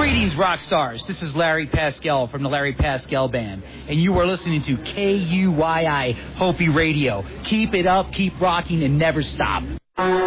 Greetings, rock stars. This is Larry Pascal from the Larry Pascal Band, and you are listening to KUYI Hopi Radio. Keep it up, keep rocking, and never stop.